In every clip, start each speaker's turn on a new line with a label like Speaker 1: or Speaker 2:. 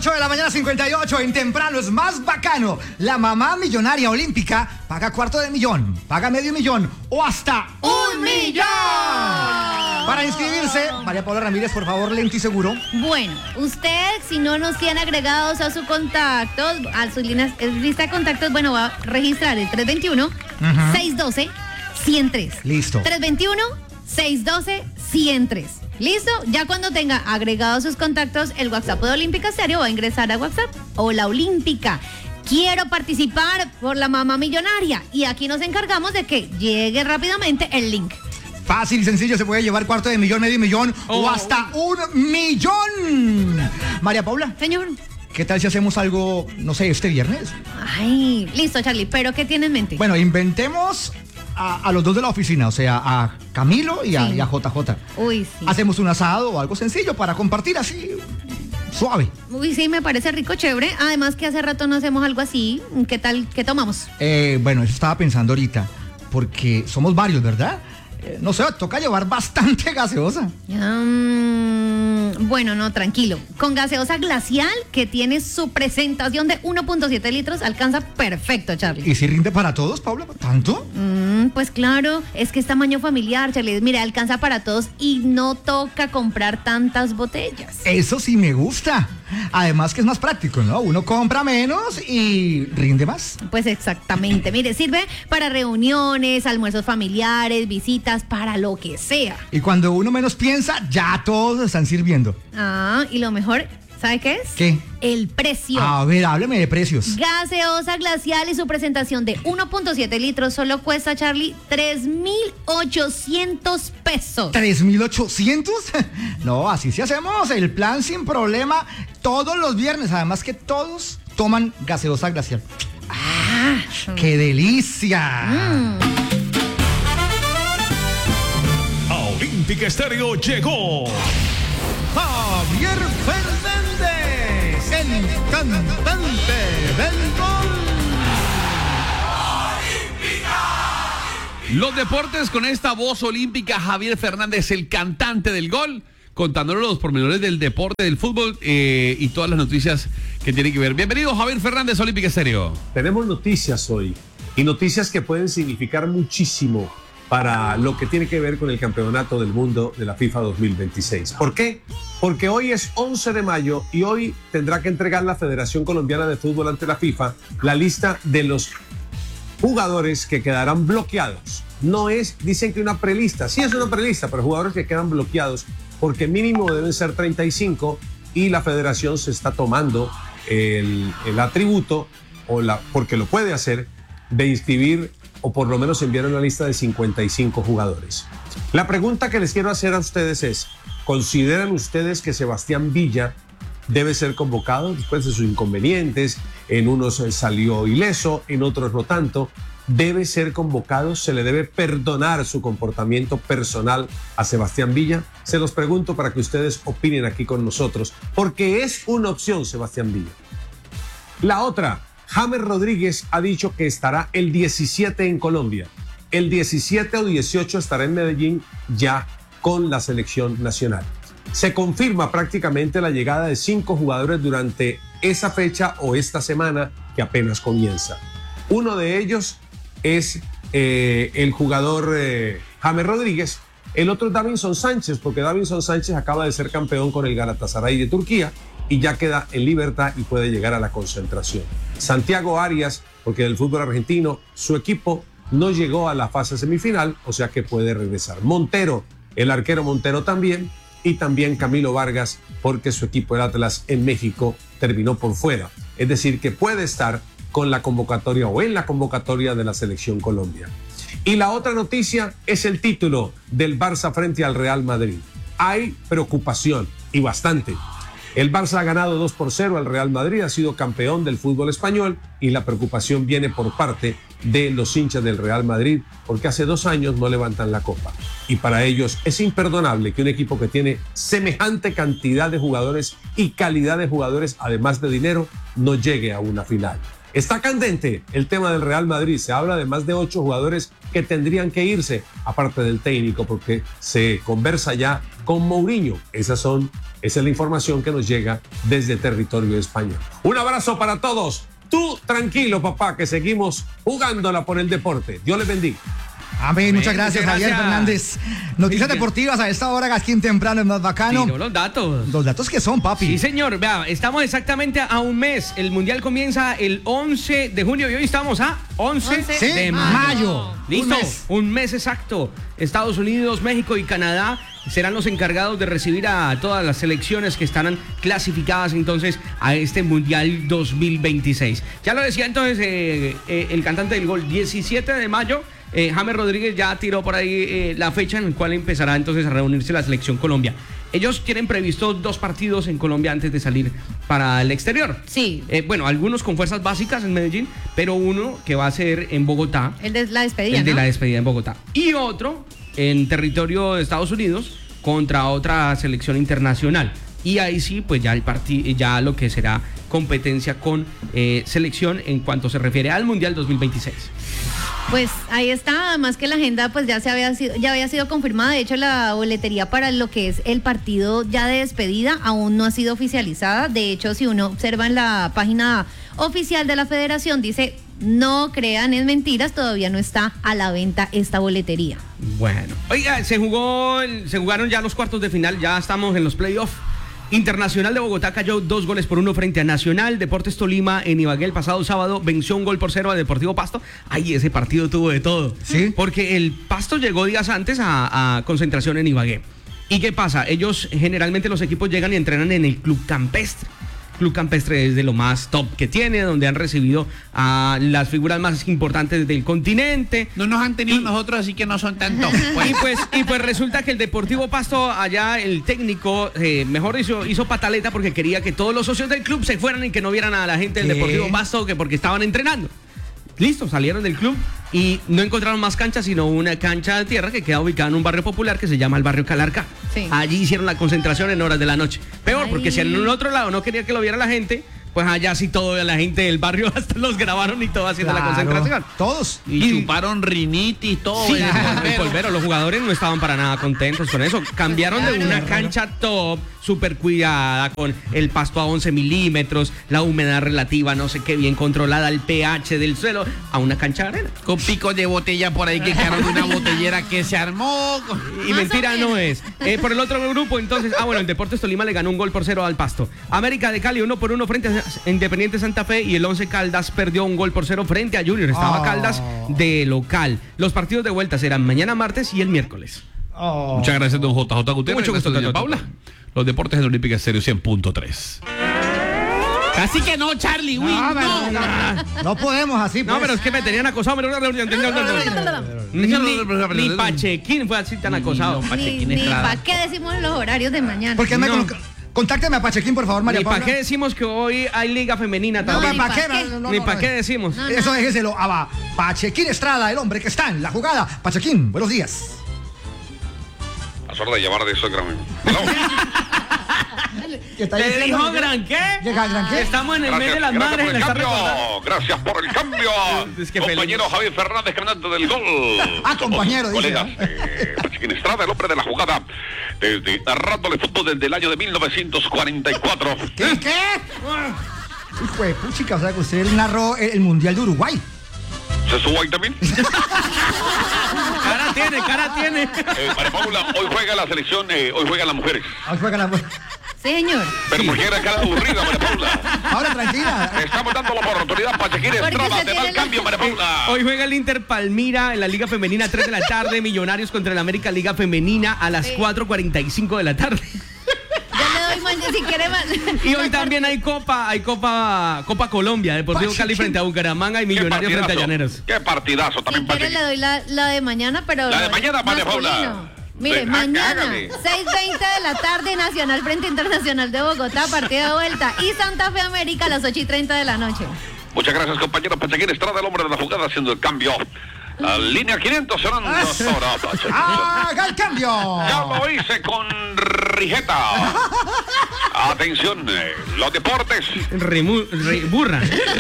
Speaker 1: 8 de la mañana, 58, en temprano es más bacano. La mamá millonaria olímpica paga $250,000, paga $500,000 o hasta $1,000,000. Para inscribirse, María Paula Ramírez, por favor, lento y seguro.
Speaker 2: Bueno, usted, si no nos tiene agregados a sus contactos, a su lista de contactos, bueno, va a registrar el 321-612-103.
Speaker 1: Listo.
Speaker 2: 321-612-103. ¿Listo? Ya cuando tenga agregados sus contactos, el WhatsApp de Olímpica Estéreo va a ingresar a WhatsApp. Hola Olímpica, quiero participar por la mamá millonaria. Y aquí nos encargamos de que llegue rápidamente el link.
Speaker 1: Fácil y sencillo, se puede llevar $250,000, $500,000 o hasta $1,000,000. María Paula.
Speaker 2: Señor.
Speaker 1: ¿Qué tal si hacemos algo, no sé, este viernes?
Speaker 2: Ay, listo, Charlie, pero ¿qué tiene en mente?
Speaker 1: Bueno, inventemos a los dos de la oficina, o sea, a Camilo y a JJ.
Speaker 2: Uy, sí.
Speaker 1: Hacemos un asado o algo sencillo para compartir así, suave.
Speaker 2: Uy, sí, me parece rico, chévere. Además que hace rato no hacemos algo así. ¿Qué tal? ¿Qué tomamos?
Speaker 1: Bueno, eso estaba pensando ahorita, porque somos varios, ¿verdad? No sé, toca llevar bastante gaseosa.
Speaker 2: Bueno, no, tranquilo. Con gaseosa glacial, que tiene su presentación de 1.7 litros, alcanza perfecto, Charlie.
Speaker 1: ¿Y si rinde para todos, Paula? ¿Tanto?
Speaker 2: Pues claro, es que es tamaño familiar, Charlie. Mira, alcanza para todos y no toca comprar tantas botellas.
Speaker 1: Eso sí me gusta. Además que es más práctico, ¿no? Uno compra menos y rinde más.
Speaker 2: Pues exactamente. Mire, sirve para reuniones, almuerzos familiares, visitas, para lo que sea.
Speaker 1: Y cuando uno menos piensa, ya todos están sirviendo.
Speaker 2: Y lo mejor, ¿sabe qué es?
Speaker 1: ¿Qué?
Speaker 2: El precio.
Speaker 1: A ver, hábleme de precios.
Speaker 2: Gaseosa glacial y su presentación de 1.7 litros solo cuesta, Charlie, 3,800 pesos.
Speaker 1: ¿3,800? No, así sí hacemos el plan sin problema todos los viernes. Además que todos toman gaseosa glacial. ¡Qué delicia!
Speaker 3: A Olímpica Estéreo llegó
Speaker 1: Javier Fernández, el cantante del gol.
Speaker 4: Los deportes con esta voz olímpica, Javier Fernández, el cantante del gol, contándonos los pormenores del deporte, del fútbol y todas las noticias que tienen que ver. Bienvenido, Javier Fernández, Olímpica Estéreo.
Speaker 5: Tenemos noticias hoy y noticias que pueden significar muchísimo para lo que tiene que ver con el Campeonato del Mundo de la FIFA 2026. ¿Por qué? Porque hoy es 11 de mayo y hoy tendrá que entregar la Federación Colombiana de Fútbol ante la FIFA la lista de los jugadores que quedarán bloqueados. No es, dicen que una prelista, sí es una prelista, pero jugadores que quedan bloqueados porque mínimo deben ser 35 y la Federación se está tomando el atributo, porque lo puede hacer, de inscribir o por lo menos enviar una lista de 55 jugadores. La pregunta que les quiero hacer a ustedes es, ¿consideran ustedes que Sebastián Villa debe ser convocado después de sus inconvenientes? En unos salió ileso, en otros no tanto. ¿Debe ser convocado? ¿Se le debe perdonar su comportamiento personal a Sebastián Villa? Se los pregunto para que ustedes opinen aquí con nosotros, porque es una opción Sebastián Villa. La otra, James Rodríguez ha dicho que estará el 17 en Colombia. El 17 o 18 estará en Medellín ya con la selección nacional. Se confirma prácticamente la llegada de 5 jugadores durante esa fecha o esta semana que apenas comienza. Uno de ellos es el jugador James Rodríguez. El otro es Davinson Sánchez, porque Davinson Sánchez acaba de ser campeón con el Galatasaray de Turquía y ya queda en libertad y puede llegar a la concentración. Santiago Arias, porque del fútbol argentino su equipo no llegó a la fase semifinal, o sea que puede regresar. Montero, el arquero Montero también, y también Camilo Vargas, porque su equipo, el Atlas, en México terminó por fuera. Es decir, que puede estar con la convocatoria o en la convocatoria de la Selección Colombia. Y la otra noticia es el título del Barça frente al Real Madrid. Hay preocupación, y bastante. El Barça ha ganado 2-0 al Real Madrid, ha sido campeón del fútbol español y la preocupación viene por parte de los hinchas del Real Madrid porque hace 2 años no levantan la copa. Y para ellos es imperdonable que un equipo que tiene semejante cantidad de jugadores y calidad de jugadores, además de dinero, no llegue a una final. Está candente el tema del Real Madrid. Se habla de más de 8 jugadores que tendrían que irse, aparte del técnico, porque se conversa ya con Mourinho. Esas son Esa es la información que nos llega desde territorio español. Un abrazo para todos. Tú tranquilo, papá, que seguimos jugándola por el deporte. Dios les bendiga.
Speaker 1: Amén, muchas gracias,
Speaker 6: muchas
Speaker 1: Javier
Speaker 6: gracias.
Speaker 1: Fernández. Noticias deportivas a esta hora, aquí en Temprano, es más bacano.
Speaker 6: Tiró los datos.
Speaker 1: Los datos que son, papi.
Speaker 6: Sí, señor. Vea, estamos exactamente a un mes. El Mundial comienza el 11 de junio y hoy estamos a 11
Speaker 1: Sí,
Speaker 6: de
Speaker 1: mayo.
Speaker 6: Listo,
Speaker 1: Un mes.
Speaker 6: un mes exacto. Estados Unidos, México y Canadá serán los encargados de recibir a todas las selecciones que estarán clasificadas entonces a este Mundial 2026. Ya lo decía entonces el cantante del gol, 17 de mayo. James Rodríguez ya tiró por ahí la fecha en la cual empezará entonces a reunirse la selección Colombia. Ellos tienen previsto 2 partidos en Colombia antes de salir para el exterior.
Speaker 2: Sí.
Speaker 6: Bueno, algunos con fuerzas básicas en Medellín, pero uno que va a ser en Bogotá.
Speaker 2: El de la despedida,
Speaker 6: El de
Speaker 2: ¿no?
Speaker 6: la despedida en Bogotá. Y otro en territorio de Estados Unidos contra otra selección internacional. Y ahí sí, pues ya ya lo que será competencia con selección en cuanto se refiere al Mundial 2026.
Speaker 2: Pues ahí está, además que la agenda pues ya había sido confirmada. De hecho, la boletería para lo que es el partido ya de despedida aún no ha sido oficializada. De hecho, si uno observa en la página oficial de la federación, dice: no crean en mentiras, todavía no está a la venta esta boletería.
Speaker 6: Bueno, oiga, se jugaron ya los cuartos de final, ya estamos en los playoffs. Internacional de Bogotá cayó 2-1 frente a Nacional. Deportes Tolima en Ibagué el pasado sábado venció 1-0 a Deportivo Pasto. Ay, ese partido tuvo de todo.
Speaker 1: Sí.
Speaker 6: Porque el Pasto llegó días antes a concentración en Ibagué. ¿Y qué pasa? Ellos generalmente los equipos llegan y entrenan en el Club Campestre. Club Campestre es de lo más top que tiene, donde han recibido a las figuras más importantes del continente.
Speaker 7: No nos han tenido nosotros, así que no son tantos.
Speaker 6: Y pues resulta que el Deportivo Pasto, allá el técnico, mejor hizo pataleta porque quería que todos los socios del club se fueran y que no vieran a la gente del
Speaker 1: ¿Qué?
Speaker 6: Deportivo Pasto que porque estaban entrenando. Listo, salieron del club y no encontraron más canchas, sino una cancha de tierra que queda ubicada en un barrio popular que se llama el barrio Calarca.
Speaker 2: Sí.
Speaker 6: Allí hicieron la concentración en horas de la noche. Peor,
Speaker 2: Ay.
Speaker 6: porque si en el otro lado no quería que lo viera la gente, pues allá sí toda la gente del barrio hasta los grabaron y todo haciendo la
Speaker 1: Claro,
Speaker 6: concentración.
Speaker 1: todos.
Speaker 7: Y chuparon rinitis, todo.
Speaker 6: Sí,
Speaker 7: el
Speaker 6: Polvero, los jugadores no estaban para nada contentos con eso. Cambiaron de una cancha top, súper cuidada, con el pasto a 11 milímetros, la humedad relativa, no sé qué, bien controlada, el pH del suelo, a una cancha de arena.
Speaker 7: Con picos de botella por ahí que quedaron de una botellera que se armó.
Speaker 6: Y
Speaker 2: Más
Speaker 6: mentira
Speaker 2: o
Speaker 6: no
Speaker 2: menos.
Speaker 6: es. Por el otro grupo, entonces, bueno, el Deportes Tolima le ganó 1-0 al Pasto. América de Cali 1-1 frente a Independiente Santa Fe y el 11 Caldas perdió 1-0 frente a Junior. Estaba Caldas de local. Los partidos de vuelta serán mañana martes y el miércoles.
Speaker 1: Oh.
Speaker 3: Muchas gracias, don JJ Gutiérrez.
Speaker 6: Mucho gusto,
Speaker 3: Doña
Speaker 6: Tata.
Speaker 3: Paula. Los deportes en Olímpica Estéreo 100.3.
Speaker 7: Casi que no, Charlie. Uy,
Speaker 1: No,
Speaker 7: no.
Speaker 1: no podemos así, pues.
Speaker 6: No, pero es que me tenían acosado. Ni Pachequín fue así tan acosado.
Speaker 2: Ni para qué decimos los horarios de mañana.
Speaker 1: ¿Por qué me
Speaker 6: No.
Speaker 1: Contácteme a Pachequín, por favor, María
Speaker 6: Ni
Speaker 1: Paula.
Speaker 6: para qué decimos que hoy hay liga femenina
Speaker 2: No,
Speaker 6: también.
Speaker 2: ni
Speaker 1: ¿Para
Speaker 2: pa'
Speaker 1: qué?
Speaker 2: qué.
Speaker 6: Ni para qué decimos.
Speaker 2: No.
Speaker 1: Eso déjeselo a Pachequín Estrada, el hombre que está en la jugada. Pachequín, buenos días.
Speaker 8: Es hora de llamar de eso, gran.
Speaker 1: ¿Qué está
Speaker 6: ¿Le
Speaker 1: diciendo?
Speaker 6: dijo gran qué?
Speaker 1: Llega gran qué.
Speaker 6: Estamos en el mes de las
Speaker 8: Gracias
Speaker 6: madres
Speaker 8: por
Speaker 6: y
Speaker 8: el
Speaker 6: la está
Speaker 8: cambio.
Speaker 6: recordando.
Speaker 8: Gracias por el cambio.
Speaker 6: Es que
Speaker 8: Compañero Javier Fernández, cantante del gol.
Speaker 1: Ah, compañero,
Speaker 8: Somos
Speaker 1: dice.
Speaker 8: colegas. Pachequín Estrada, el hombre de la jugada. Desde narrándole fútbol desde el año de 1944.
Speaker 1: ¿Qué? Hijo de puchica, o sea que usted narró el Mundial de Uruguay.
Speaker 8: ¿Se subo ahí también?
Speaker 6: Cara tiene.
Speaker 8: María Paula, hoy juega la selección, hoy juegan las mujeres.
Speaker 1: Ahí juega la...
Speaker 2: Sí, señor.
Speaker 8: Pero ¿por qué era cara aburrida, María Paula?
Speaker 1: Ahora tranquila.
Speaker 8: Estamos dando la oportunidad a Pachequín
Speaker 2: Porque
Speaker 8: Estrada
Speaker 2: usted
Speaker 8: de dar
Speaker 2: tiene la-
Speaker 8: cambio, María Paula.
Speaker 6: Hoy juega el Inter Palmira en la Liga Femenina 3 de la tarde, Millonarios contra el América Liga Femenina a las 4:45 de la tarde.
Speaker 2: Ya le doy mañana si quiere más.
Speaker 6: Y hoy también hay Copa Colombia, Deportivo
Speaker 1: Pachequín.
Speaker 6: Cali frente a Bucaramanga y
Speaker 8: Qué
Speaker 6: Millonarios frente a
Speaker 8: partidazo.
Speaker 6: Llaneros.
Speaker 8: Qué partidazo
Speaker 2: Si
Speaker 8: también,
Speaker 2: quiere
Speaker 8: Pachequín.
Speaker 2: le doy la de mañana, pero...
Speaker 8: La de mañana, María Paula.
Speaker 2: masculino. Mire,
Speaker 8: Sí,
Speaker 2: mañana,
Speaker 8: hágale.
Speaker 2: 6:20 de la tarde, Nacional frente Internacional de Bogotá, partido de vuelta. Y Santa Fe América a las 8:30 de la noche.
Speaker 8: Muchas gracias, compañero Pachequín Estrada, el hombre de la jugada, haciendo el cambio. La línea 500 sonando ahora, Pachequín.
Speaker 1: ¡Haga el cambio!
Speaker 8: Ya lo hice con Enrijeta. Atención, los deportes.
Speaker 6: Burra.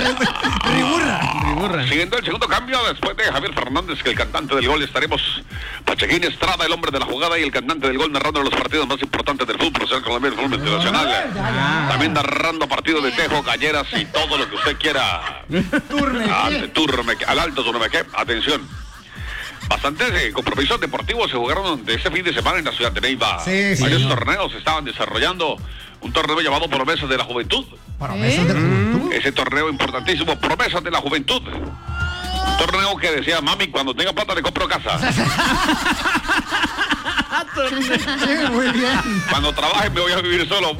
Speaker 8: Siguiendo el segundo cambio, después de Javier Fernández, que el cantante del gol, estaremos Pachequín Estrada, el hombre de la jugada, y el cantante del gol narrando los partidos más importantes del fútbol profesional colombiano, el fútbol internacional. También narrando partidos de Tejo, Galleras y todo lo que usted quiera. Al alto Turmeque. Atención. Bastantes compromisos deportivos se jugaron de este fin de semana en la ciudad de Neiva. Varios torneos se estaban desarrollando. Un torneo llamado Promesas de la Juventud.
Speaker 1: ¿Promesas de la Juventud?
Speaker 8: Ese torneo importantísimo, Promesas de la Juventud. Un torneo que decía, mami, cuando tenga plata le compro casa.
Speaker 1: Sí, muy bien.
Speaker 8: Cuando trabaje me voy a vivir solo.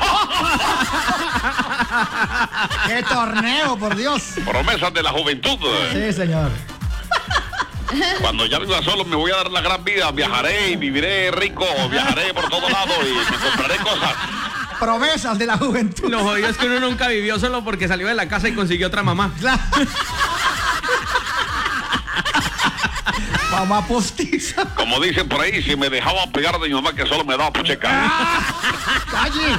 Speaker 1: ¡Qué torneo, por Dios!
Speaker 8: Promesas de la Juventud.
Speaker 1: Sí, señor.
Speaker 8: Cuando ya viva solo me voy a dar la gran vida. Viajaré y viviré rico. Viajaré por todo lado y me compraré cosas.
Speaker 1: Promesas de la juventud.
Speaker 6: Lo jodido es que uno nunca vivió solo porque salió de la casa y consiguió otra mamá.
Speaker 1: Mamá postiza.
Speaker 8: Como dicen por ahí, si me dejaba pegar de mi mamá que solo me daba pucheca.
Speaker 1: ¡Calle!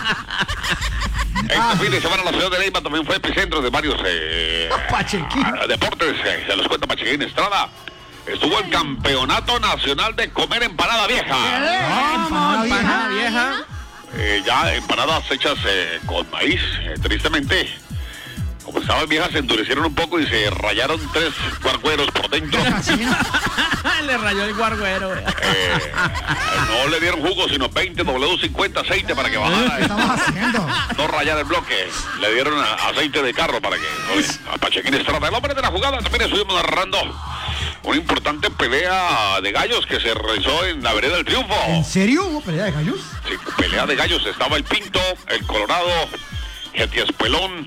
Speaker 8: Este fin de semana la ciudad de Lima también fue epicentro de varios deportes. Se los cuenta Pachequín Estrada. Estuvo el Campeonato Nacional de Comer Empanada Vieja.
Speaker 6: Empanada vieja.
Speaker 8: Ya empanadas hechas con maíz, tristemente. Como estaban viejas, se endurecieron un poco y se rayaron 3 guargueros por dentro.
Speaker 6: Le rayó el guarguero.
Speaker 8: No le dieron jugo, sino 20 W50 aceite para que bajara.
Speaker 1: ¿Qué estamos haciendo?
Speaker 8: No rayar el bloque. Le dieron aceite de carro para que... A Pachequín Estrada, el hombre de la jugada, también estuvimos narrando una importante pelea de gallos que se realizó en la Vereda del Triunfo.
Speaker 1: ¿En serio hubo pelea de gallos?
Speaker 8: Sí, pelea de gallos. Estaba el Pinto, el Colorado, Getiespuelón,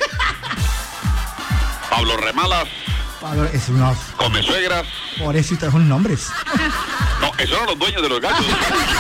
Speaker 8: Pablo Remalas,
Speaker 1: Pablo, es unos...
Speaker 8: Come Suegras.
Speaker 1: Por eso son nombres.
Speaker 8: No, esos eran los dueños de los gallos.